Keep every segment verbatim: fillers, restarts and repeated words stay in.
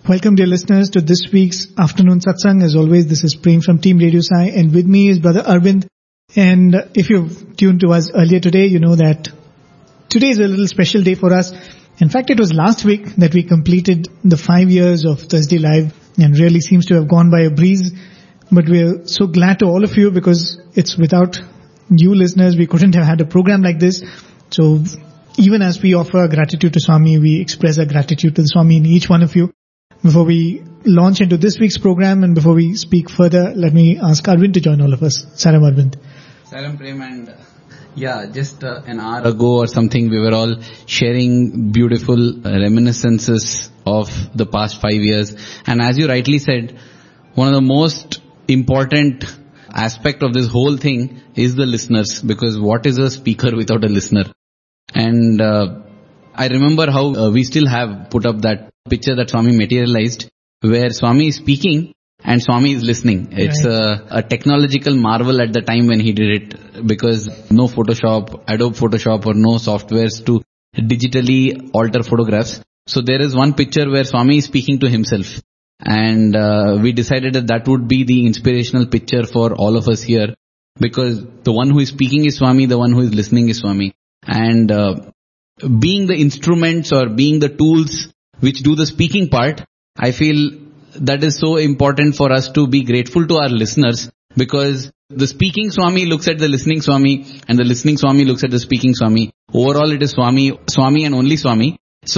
Welcome, dear listeners, to this week's afternoon satsang. As always, this is Prem from Team Radio Sai, and with me is Brother Arvind. And if you've tuned to us earlier today, you know that today is a little special day for us. In fact, it was last week that we completed the five years of Thursday Live, and really seems to have gone by a breeze. But we're so glad to all of you, because it's without you listeners, we couldn't have had a program like this. So even as we offer gratitude to Swami, we express our gratitude to the Swami in each one of you. Before we launch into this week's program and before we speak further, let me ask Arvind to join all of us. Salam, Arvind. Salam, Prem. And uh, yeah, just uh, an hour ago or something, we were all sharing beautiful uh, reminiscences of the past five years. And as you rightly said, one of the most important aspect of this whole thing is the listeners, because what is a speaker without a listener? And uh, I remember how uh, we still have put up that picture that Swami materialized, where Swami is speaking and Swami is listening. It's right. a, a technological marvel at the time when he did it, because no Photoshop, Adobe Photoshop or no softwares to digitally alter photographs. So there is one picture where Swami is speaking to himself, and uh, we decided that that would be the inspirational picture for all of us here, because the one who is speaking is Swami, the one who is listening is Swami. And uh, being the instruments or being the tools which do the speaking part, I feel that is so important for us to be grateful to our listeners, because the speaking Swami looks at the listening Swami, and the listening Swami looks at the speaking Swami. Overall it is Swami, Swami and only Swami.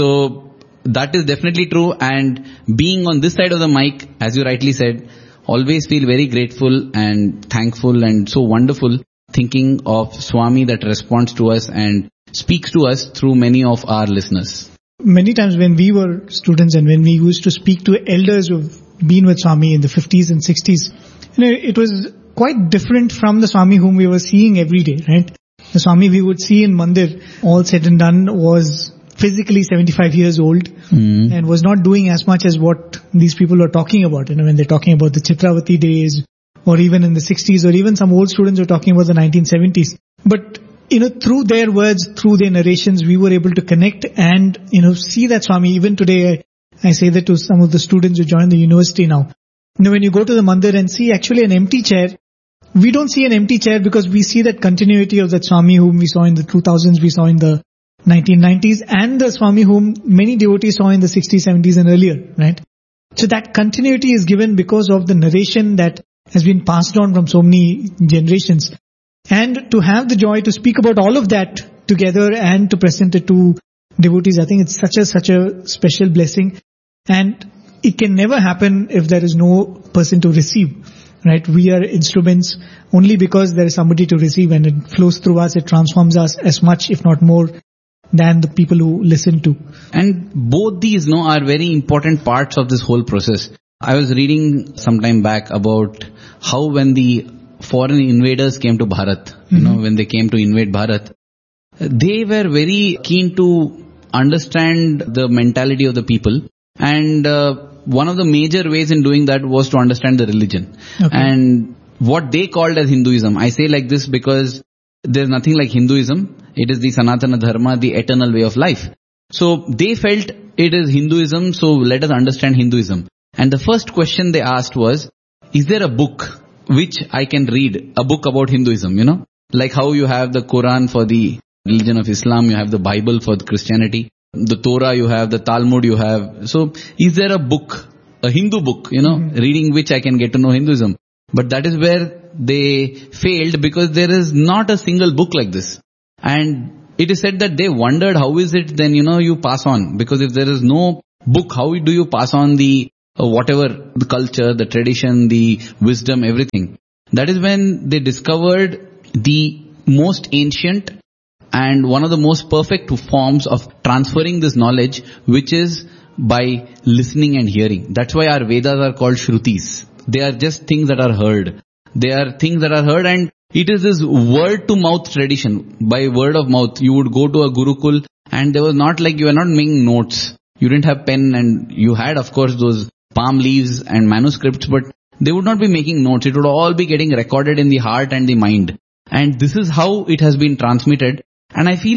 So that is definitely true, and being on this side of the mic, as you rightly said, always feel very grateful and thankful and so wonderful, thinking of Swami that responds to us and speaks to us through many of our listeners. Many times when we were students and when we used to speak to elders who've been with Swami in the fifties and sixties, you know, it was quite different from the Swami whom we were seeing every day, right? The Swami we would see in Mandir, all said and done, was physically seventy-five years old mm. and was not doing as much as what these people are talking about. You know, when they're talking about the Chitravati days, or even in the sixties, or even some old students are talking about the nineteen seventies. But you know, through their words, through their narrations, we were able to connect and, you know, see that Swami. Even today, I, I say that to some of the students who join the university now. You know, when you go to the mandir and see actually an empty chair, we don't see an empty chair because we see that continuity of that Swami whom we saw in the two thousands, we saw in the nineteen nineties, and the Swami whom many devotees saw in the sixties, seventies and earlier, right? So that continuity is given because of the narration that has been passed on from so many generations. And to have the joy to speak about all of that together and to present it to devotees, I think it's such a, such a special blessing. And it can never happen if there is no person to receive, right? We are instruments only because there is somebody to receive, and it flows through us, it transforms us as much, if not more, than the people who listen to. And both these, no, are very important parts of this whole process. I was reading some time back about how when the foreign invaders came to Bharat, mm-hmm. you know, when they came to invade Bharat, they were very keen to understand the mentality of the people. And uh, one of the major ways in doing that was to understand the religion. Okay. And what they called as Hinduism. I say like this because there's nothing like Hinduism. It is the Sanatana Dharma, the eternal way of life. So they felt it is Hinduism, so let us understand Hinduism. And the first question they asked was, is there a book which I can read, a book about Hinduism, you know? Like how you have the Quran for the religion of Islam, you have the Bible for the Christianity, the Torah you have, the Talmud you have. So is there a book, a Hindu book, you know, mm-hmm. reading which I can get to know Hinduism? But that is where they failed, because there is not a single book like this. And it is said that they wondered how is it then, you know, you pass on. Because if there is no book, how do you pass on the uh, whatever, the culture, the tradition, the wisdom, everything. That is when they discovered the most ancient and one of the most perfect forms of transferring this knowledge, which is by listening and hearing. That's why our Vedas are called Shrutis. They are just things that are heard. They are things that are heard, and it is this word to mouth tradition. By word of mouth, you would go to a Gurukul and there was not like you were not making notes. You didn't have pen, and you had of course those palm leaves and manuscripts, but they would not be making notes. It would all be getting recorded in the heart and the mind. And this is how it has been transmitted. And I feel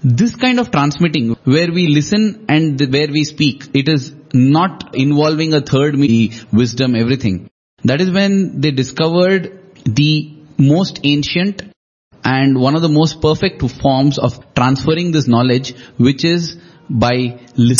this kind of transmitting where we listen and where we speak, it is not involving a third me, wisdom, everything. That is when they discovered the most ancient and one of the most perfect forms of transferring this knowledge, which is by listening.